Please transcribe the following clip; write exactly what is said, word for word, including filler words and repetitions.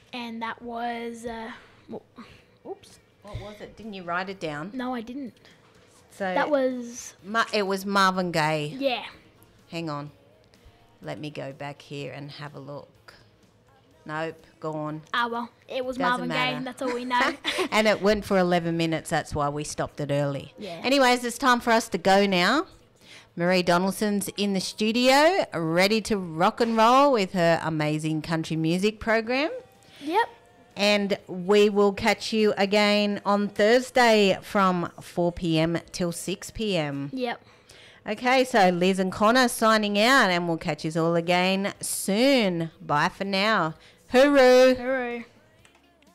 and that was, uh, well, oops, What was it? Didn't you write it down? no, I didn't. So That was, Ma- it was Marvin Gaye. yeah. Hang on. Let me go back here and have a look. Nope, gone. Ah, well, it was Doesn't Marvin Gaye, matter. that's all we know. And it went for eleven minutes. That's why we stopped it early. Yeah. Anyways, it's time for us to go now. Marie Donaldson's in the studio, ready to rock and roll with her amazing country music program. Yep. And we will catch you again on Thursday from four p.m. till six p.m. Yep. Okay, so Liz and Connor signing out, and we'll catch you all again soon. Bye for now. Hooroo. Hooroo.